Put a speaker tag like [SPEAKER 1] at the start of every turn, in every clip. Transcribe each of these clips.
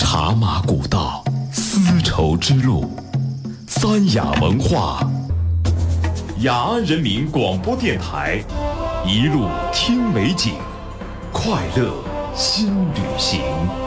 [SPEAKER 1] 茶马古道，丝绸之路，三雅文化，雅安人民广播电台，一路听美景，快乐新旅行。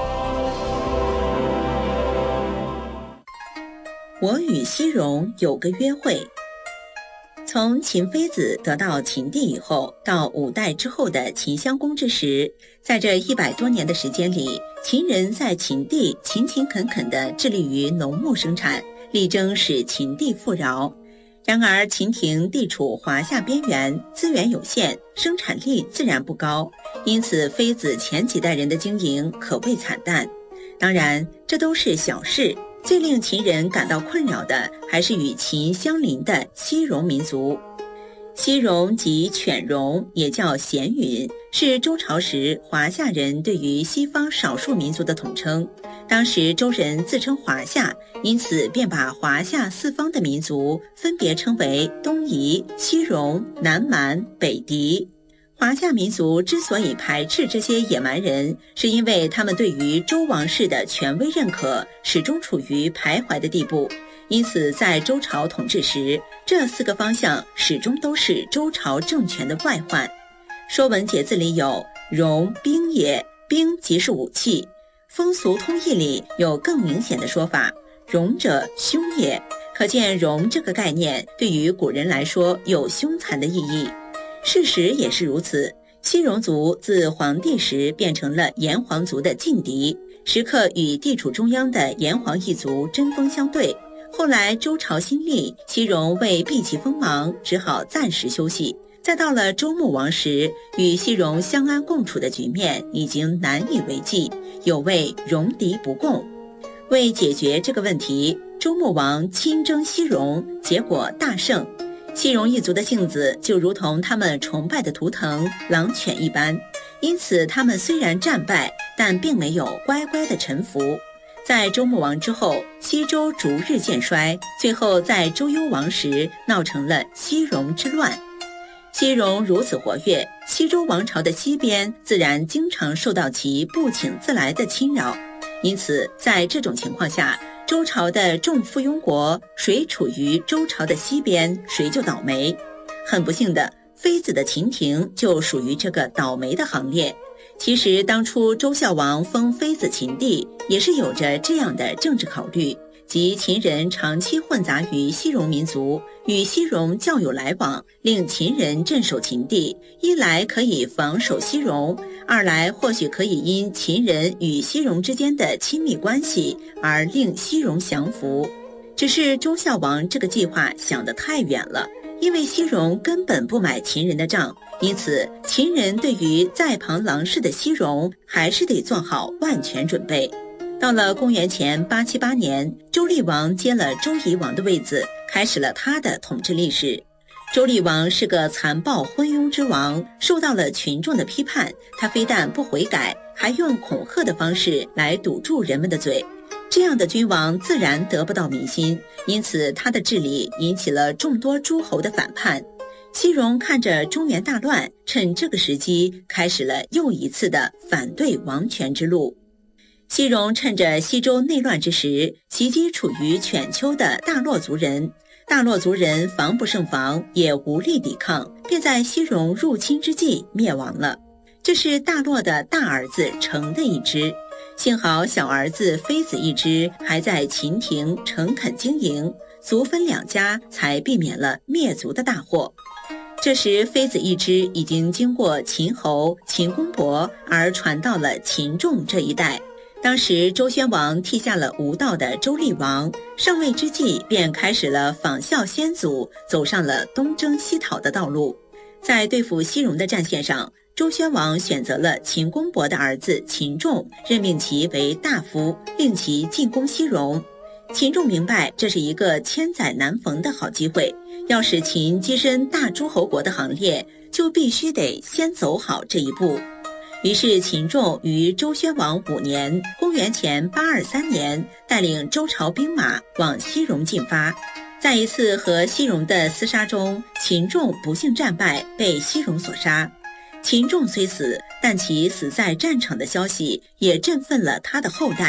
[SPEAKER 2] 我与西戎有个约会。从秦妃子得到秦地以后，到5代之后的秦襄公之时，在这100多年的时间里，秦人在秦地勤勤恳恳地致力于农牧生产，力争使秦地富饶。然而秦庭地处华夏边缘，资源有限，生产力自然不高，因此妃子前几代人的经营可谓惨淡。当然，这都是小事。最令秦人感到困扰的，还是与秦相邻的西戎民族。西戎即犬戎，也叫鲜允，是周朝时华夏人对于西方少数民族的统称。当时周人自称华夏，因此便把华夏四方的民族分别称为东夷、西戎、南蛮、北狄。华夏民族之所以排斥这些野蛮人，是因为他们对于周王室的权威认可始终处于徘徊的地步，因此在周朝统治时，这4个方向始终都是周朝政权的外患。《说文解字》里有戎兵也，兵即是武器。风俗通义里有更明显的说法，戎者凶也，可见戎这个概念对于古人来说有凶残的意义。事实也是如此，西戎族自黄帝时变成了炎黄族的劲敌，时刻与地处中央的炎黄一族针锋相对。后来周朝新立，西戎为避其锋芒，只好暂时休息。再到了周穆王时，与西戎相安共处的局面已经难以为继，有谓戎狄不共。为解决这个问题，周穆王亲征西戎，结果大胜。西戎一族的性子就如同他们崇拜的图腾狼犬一般，因此他们虽然战败，但并没有乖乖的臣服。在周穆王之后，西周逐日渐衰，最后在周幽王时闹成了西戎之乱。西戎如此活跃，西周王朝的西边自然经常受到其不请自来的侵扰，因此在这种情况下，周朝的众附庸国谁处于周朝的西边，谁就倒霉。很不幸的，妃子的秦庭就属于这个倒霉的行列。其实当初周孝王封妃子秦地，也是有着这样的政治考虑，即秦人长期混杂于西戎民族，与西戎较有来往，令秦人镇守秦地，一来可以防守西戎，二来或许可以因秦人与西戎之间的亲密关系而令西戎降服。只是周孝王这个计划想得太远了，因为西戎根本不买秦人的账，因此秦人对于在旁郎氏的西戎还是得做好万全准备。到了公元前878年，周厉王接了周夷王的位子，开始了他的统治历史。周厉王是个残暴昏庸之王，受到了群众的批判，他非但不悔改，还用恐吓的方式来堵住人们的嘴。这样的君王自然得不到民心，因此他的治理引起了众多诸侯的反叛。西戎看着中原大乱，趁这个时机开始了又一次的反对王权之路。西戎趁着西周内乱之时，袭击处于犬丘的大洛族人。大洛族人防不胜防，也无力抵抗，便在西戎入侵之际灭亡了。这是大洛的大儿子成的一支，幸好小儿子妃子一支还在秦庭诚恳经营，族分2家，才避免了灭族的大祸。这时妃子一支已经经过秦侯、秦公伯，而传到了秦仲这一代。当时周宣王替下了无道的周厉王，上位之际便开始了仿效先祖，走上了东征西讨的道路。在对付西戎的战线上，周宣王选择了秦公伯的儿子秦仲，任命其为大夫，令其进攻西戎。秦仲明白这是一个千载难逢的好机会，要使秦跻身大诸侯国的行列，就必须得先走好这一步。于是秦仲于周宣王5年，公元前823年，带领周朝兵马往西戎进发。在一次和西戎的厮杀中，秦仲不幸战败，被西戎所杀。秦仲虽死，但其死在战场的消息也振奋了他的后代。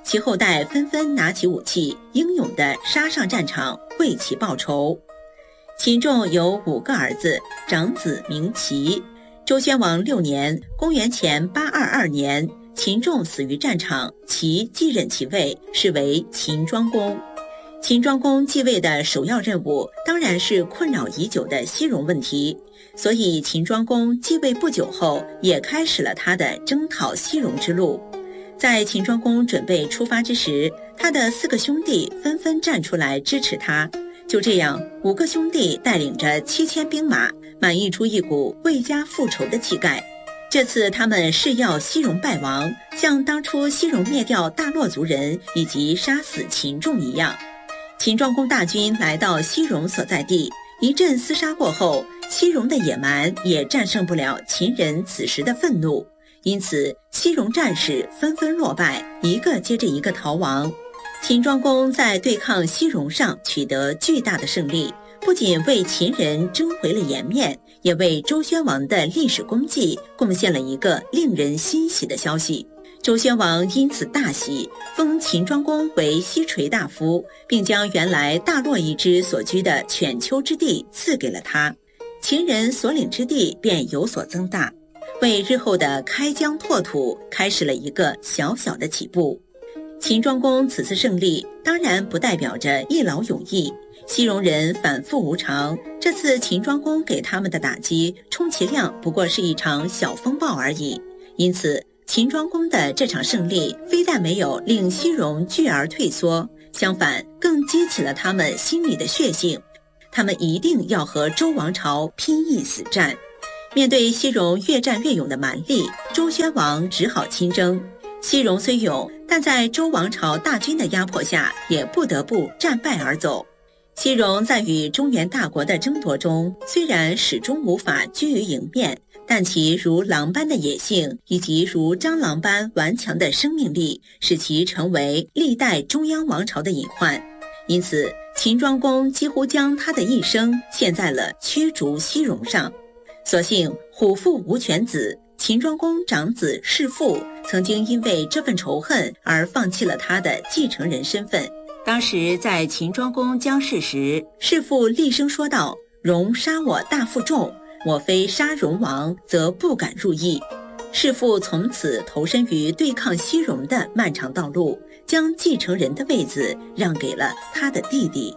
[SPEAKER 2] 其后代纷纷拿起武器，英勇地杀上战场，为其报仇。秦仲有5个儿子，长子名齐。周宣王6年，公元前822年，秦仲死于战场，齐继任其位，是为秦庄公。秦庄公继位的首要任务当然是困扰已久的西戎问题，所以秦庄公继位不久后，也开始了他的征讨西戎之路。在秦庄公准备出发之时，他的4个兄弟纷纷站出来支持他。就这样，5个兄弟带领着7000兵马，满溢出一股为家复仇的气概。这次他们誓要西戎败亡，像当初西戎灭掉大洛族人以及杀死秦仲一样。秦庄公大军来到西戎所在地，一阵厮杀过后，西戎的野蛮也战胜不了秦人此时的愤怒，因此西戎战士纷纷落败，一个接着一个逃亡。秦庄公在对抗西戎上取得巨大的胜利，不仅为秦人争回了颜面，也为周宣王的历史功绩贡献了一个令人欣喜的消息。周宣王因此大喜，封秦庄公为西垂大夫，并将原来大洛一支所居的犬丘之地赐给了他，秦人所领之地便有所增大，为日后的开疆拓土开始了一个小小的起步。秦庄公此次胜利当然不代表着一劳永逸，西戎人反复无常，这次秦庄公给他们的打击充其量不过是一场小风暴而已。因此秦庄公的这场胜利非但没有令西戎拒而退缩，相反更激起了他们心里的血性，他们一定要和周王朝拼一死战。面对西戎越战越勇的蛮力，周宣王只好亲征。西戎虽勇，但在周王朝大军的压迫下，也不得不战败而走。西戎在与中原大国的争夺中，虽然始终无法居于迎面，但其如狼般的野性以及如蟑螂般顽强的生命力，使其成为历代中央王朝的隐患。因此秦庄公几乎将他的一生献在了驱逐西戎上。所幸虎父无犬子，秦庄公长子弑父曾经因为这份仇恨而放弃了他的继承人身份。当时在秦庄公将逝时，弑父厉声说道：“戎杀我大父众，我非杀戎王，则不敢入邑。”弑父从此投身于对抗西戎的漫长道路，将继承人的位子让给了他的弟弟。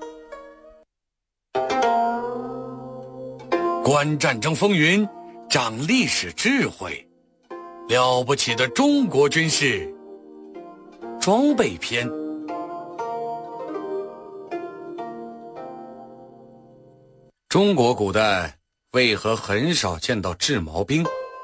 [SPEAKER 3] 观战争风云，长历史智慧，了不起的中国军事装备篇。中国古代为何很少见到制矛兵？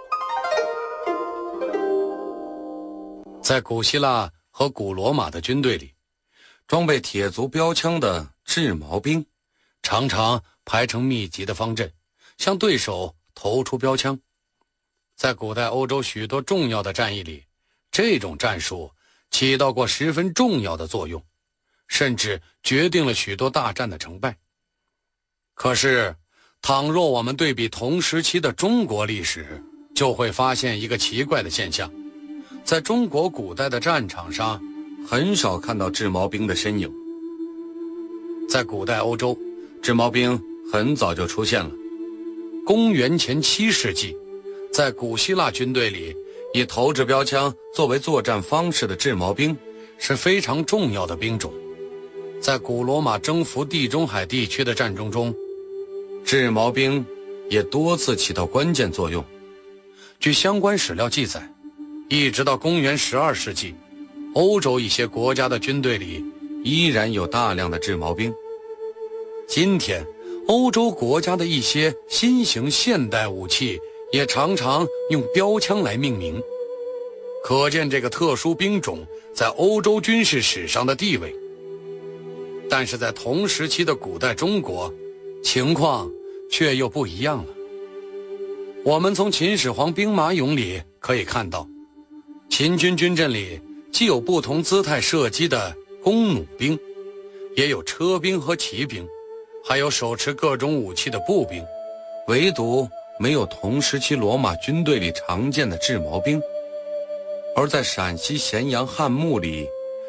[SPEAKER 3] 在古希腊和古罗马的军队里，装备铁足标枪的制矛兵常常排成密集的方阵，向对手投出标枪。在古代欧洲许多重要的战役里，这种战术起到过十分重要的作用，甚至决定了许多大战的成败。可是倘若我们对比同时期的中国历史，就会发现一个奇怪的现象，在中国古代的战场上很少看到制矛兵的身影。在古代欧洲，制矛兵很早就出现了。公元前7世纪，在古希腊军队里，以投掷标枪作为作战方式的制矛兵是非常重要的兵种。在古罗马征服地中海地区的战争中，制矛兵也多次起到关键作用。据相关史料记载，一直到公元12世纪，欧洲一些国家的军队里依然有大量的制矛兵。今天欧洲国家的一些新型现代武器也常常用标枪来命名，可见这个特殊兵种在欧洲军事史上的地位。但是在同时期的古代中国，情况却又不一样了。我们从秦始皇兵马俑里可以看到，秦军军阵里既有不同姿态射击的弓弩兵，也有车兵和骑兵，还有手持各种武器的步兵，唯独没有同时期罗马军队里常见的制矛兵。而在陕西咸阳汉墓里，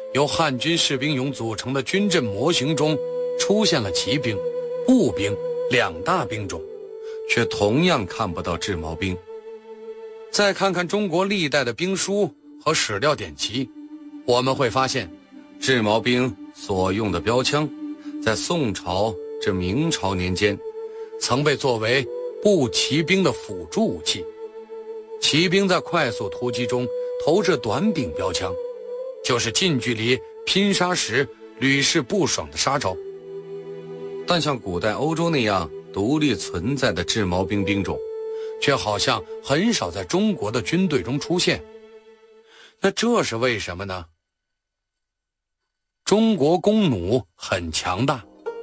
[SPEAKER 3] 由汉军士兵俑组成的军阵模型中出现了骑兵、步兵2大兵种，却同样看不到制毛兵。再看看中国历代的兵书和史料典籍，我们会发现，制毛兵所用的标枪，在宋朝至明朝年间，曾被作为步骑兵的辅助武器。骑兵在快速突击中投掷短柄标枪，就是近距离拼杀时屡试不爽的杀招。但像古代欧洲那样独立存在的制毛兵兵种，却好像很少在中国的军队中出现。那这是为什么呢？中国弓弩很强大。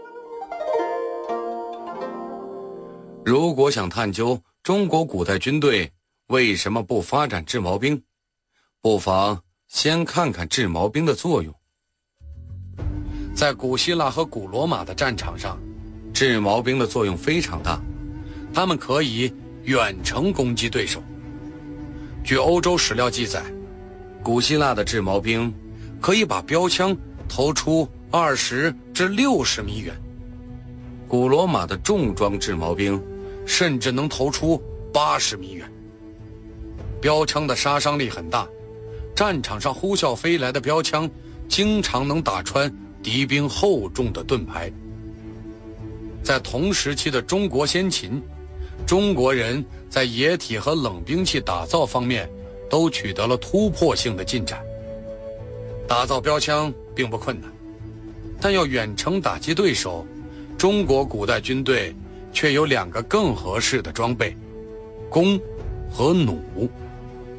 [SPEAKER 3] 如果想探究中国古代军队为什么不发展制毛兵，不妨先看看制毛兵的作用。在古希腊和古罗马的战场上，制毛兵的作用非常大，他们可以远程攻击对手。据欧洲史料记载，古希腊的制毛兵可以把标枪投出20至60米远，古罗马的重装制毛兵甚至能投出80米远。标枪的杀伤力很大，战场上呼啸飞来的标枪经常能打穿敌兵厚重的盾牌。在同时期的中国先秦，中国人在野体和冷兵器打造方面都取得了突破性的进展。打造标枪并不困难，但要远程打击对手，中国古代军队却有2个更合适的装备：弓和弩。